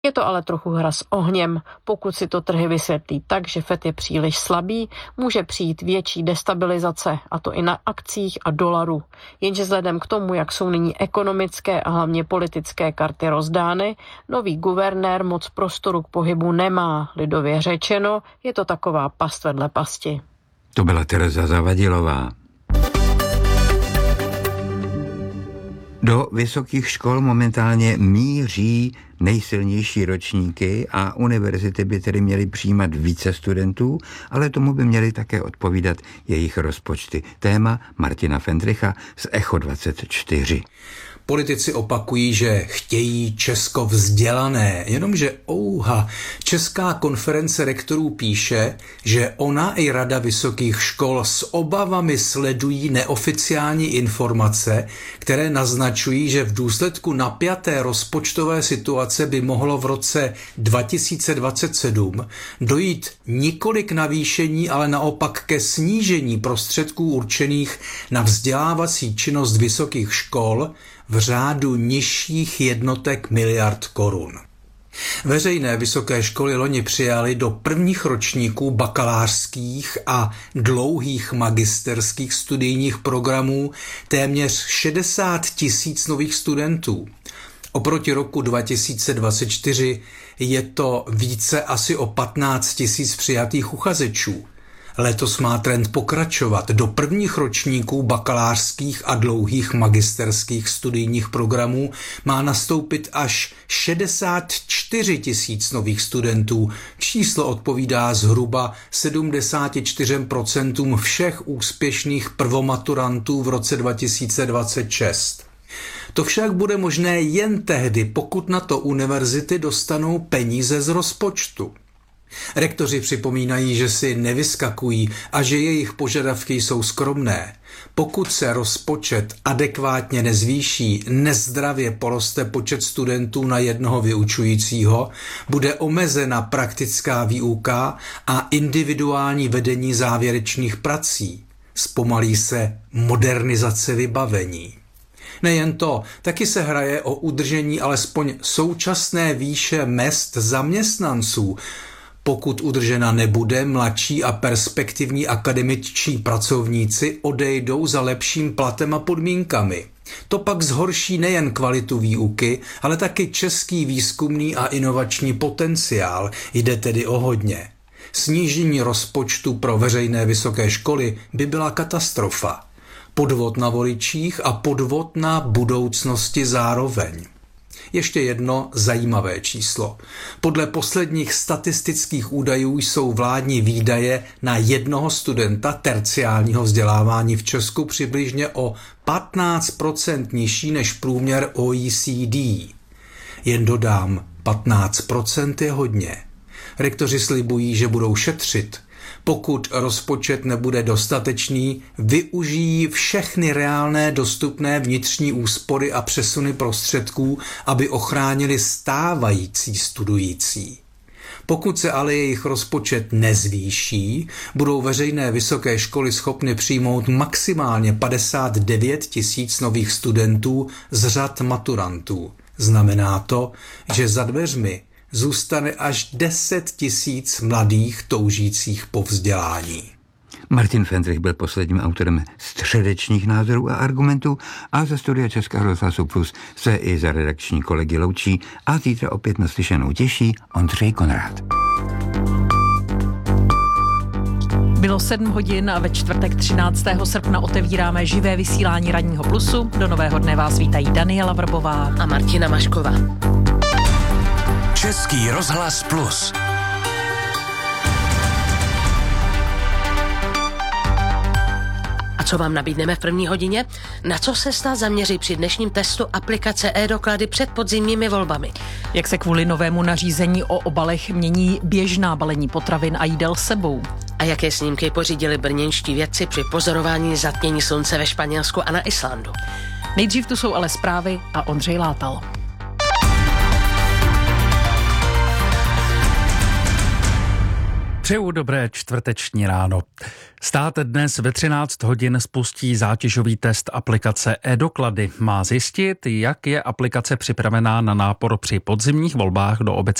Je to ale trochu hra s ohněm. Pokud si to trhy vysvětlí tak, že FED je příliš slabý, může přijít větší destabilizace, a to i na akcích a dolaru. Jenže vzhledem k tomu, jak jsou nyní ekonomické a hlavně politické karty rozdány, nový guvernér moc prostoru k pohybu nemá. Lidově řečeno, je to taková past vedle pasti. To byla Tereza Zavadilová. Do vysokých škol momentálně míří nejsilnější ročníky a univerzity by tedy měly přijímat více studentů, ale tomu by měly také odpovídat jejich rozpočty. Téma Martina Fendricha z Echo 24. Politici opakují, že chtějí Česko vzdělané, jenomže Česká konference rektorů píše, že ona i Rada vysokých škol s obavami sledují neoficiální informace, které naznačují, že v důsledku napjaté rozpočtové situace by mohlo v roce 2027 dojít nikoli k navýšení, ale naopak ke snížení prostředků určených na vzdělávací činnost vysokých škol v řádu nižších jednotek miliard korun. Veřejné vysoké školy loni přijaly do prvních ročníků bakalářských a dlouhých magisterských studijních programů téměř 60 000 nových studentů. Oproti roku 2024 je to více asi o 15 000 přijatých uchazečů. Letos má trend pokračovat. Do prvních ročníků bakalářských a dlouhých magisterských studijních programů má nastoupit až 64 000 nových studentů. Číslo odpovídá zhruba 74% všech úspěšných prvomaturantů v roce 2026. To však bude možné jen tehdy, pokud na to univerzity dostanou peníze z rozpočtu. Rektoři připomínají, že si nevyskakují a že jejich požadavky jsou skromné. Pokud se rozpočet adekvátně nezvýší, nezdravě poroste počet studentů na jednoho vyučujícího, bude omezena praktická výuka a individuální vedení závěrečných prací. Zpomalí se modernizace vybavení. Nejen to, taky se hraje o udržení alespoň současné výše mezd zaměstnanců. Pokud udržena nebude, mladší a perspektivní akademičtí pracovníci odejdou za lepším platem a podmínkami. To pak zhorší nejen kvalitu výuky, ale taky český výzkumný a inovační potenciál. Jde tedy o hodně. Snížení rozpočtu pro veřejné vysoké školy by byla katastrofa. Podvod na voličích a podvod na budoucnosti zároveň. Ještě jedno zajímavé číslo. Podle posledních statistických údajů jsou vládní výdaje na jednoho studenta terciálního vzdělávání v Česku přibližně o 15% nižší než průměr OECD. Jen dodám, 15% je hodně. Rektoři slibují, že budou šetřit. Pokud rozpočet nebude dostatečný, využijí všechny reálné dostupné vnitřní úspory a přesuny prostředků, aby ochránili stávající studující. Pokud se ale jejich rozpočet nezvýší, budou veřejné vysoké školy schopny přijmout maximálně 59 000 nových studentů z řad maturantů. Znamená to, že za dveřmi zůstane až 10 000 mladých toužících po vzdělání. Martin Fendrich byl posledním autorem středečních názorů a argumentů a ze studia Českého rozhlasu Plus se i za redakční kolegy loučí a zítra opět naslyšenou těší Ondřej Konrád. Bylo 7 hodin a ve čtvrtek 13. srpna otevíráme živé vysílání Ranního Plusu. Do nového dne vás vítají Daniela Vrbová a Martina Mašková. Český rozhlas Plus. A co vám nabídneme v první hodině? Na co se stát zaměří při dnešním testu aplikace e-doklady před podzimními volbami? Jak se kvůli novému nařízení o obalech mění běžná balení potravin a jídel sebou? A jaké snímky pořídili brněnští vědci při pozorování zatmění slunce ve Španělsku a na Islandu? Nejdřív tu jsou ale zprávy a Ondřej Látal. Přeju dobré čtvrteční ráno. Stát dnes ve 13 hodin spustí zátěžový test aplikace e-doklady. Má zjistit, jak je aplikace připravená na nápor při podzimních volbách do obecních